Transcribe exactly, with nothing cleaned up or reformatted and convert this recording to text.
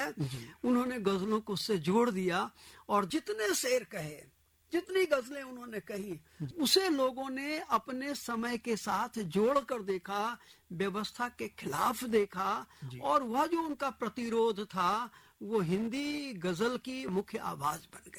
है, उन्होंने गजलों को उससे जोड़ दिया और जितने शेर कहे, जितनी गजलें उन्होंने कही, उसे लोगों ने अपने समय के साथ जोड़कर देखा, व्यवस्था के खिलाफ देखा, और वह जो उनका प्रतिरोध था वो हिंदी गजल की मुख्य आवाज बन गई।